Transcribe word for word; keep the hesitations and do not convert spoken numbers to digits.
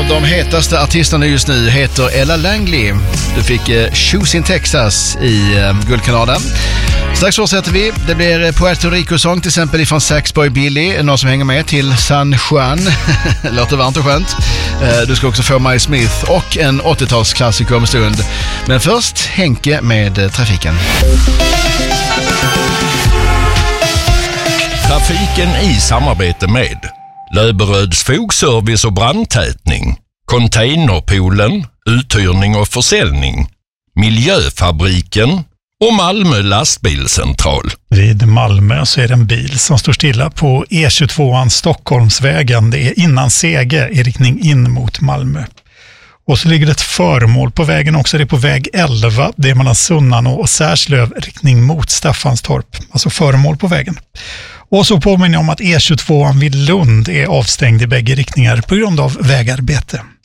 av de hetaste artisterna just nu heter Ella Langley. Du fick eh, Shoes in Texas i eh, Guldkanalen. Strax fortsätter vi. Det blir Puerto Rico-sång till exempel ifrån Saxboy Billy. Någon som hänger med till San Juan. Låter varmt och skönt. Eh, du ska också få Mike Smith och en åttiotalsklassiker om en stund. Men först Henke med eh, trafiken. Trafiken i samarbete med Löberöds fogservice och brandtätning, Containerpoolen, uthyrning och försäljning, Miljöfabriken och Malmö lastbilscentral. Vid Malmö så är det en bil som står stilla på E tjugotvåan Stockholmsvägen. Det är innan Sege i riktning in mot Malmö. Och så ligger det ett föremål på vägen också. Det är på väg elva. Det är mellan Sunnan och Särslöv riktning mot Staffanstorp. Alltså föremål på vägen. Och så påminner jag om att E tjugotvåan vid Lund är avstängd i bägge riktningar på grund av vägarbete.